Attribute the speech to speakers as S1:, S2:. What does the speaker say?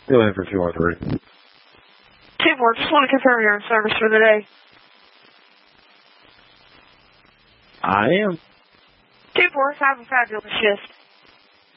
S1: Go ahead for 2R3.
S2: 2-4, just want to confirm you're in service for the day.
S1: I am.
S2: 2-4, have a fabulous shift.